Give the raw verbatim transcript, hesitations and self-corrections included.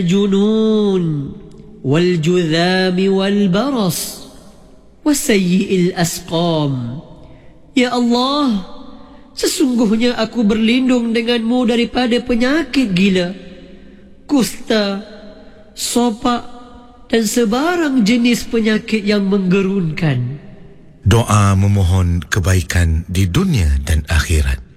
الجنون والجذام والبرص وسيء الأسقام. Ya Allah, sesungguhnya aku berlindung denganmu daripada penyakit gila, kusta, sopak dan sebarang jenis penyakit yang menggerunkan. Doa memohon kebaikan di dunia dan akhirat.